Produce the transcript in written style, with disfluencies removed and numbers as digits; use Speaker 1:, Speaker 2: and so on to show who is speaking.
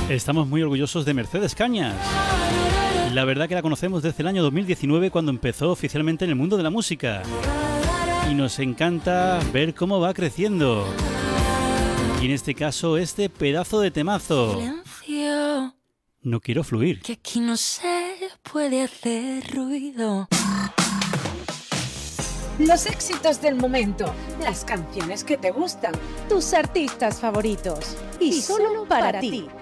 Speaker 1: Estamos muy orgullosos de Mercedes Cañas. La verdad que la conocemos desde el año 2019, cuando empezó oficialmente en el mundo de la música. Y nos encanta ver cómo va creciendo. Y en este caso, este pedazo de temazo.
Speaker 2: Silencio,
Speaker 1: No quiero fluir.
Speaker 2: que aquí no se puede hacer ruido.
Speaker 3: Los éxitos del momento, las canciones que te gustan,
Speaker 4: tus artistas favoritos. Y solo para ti.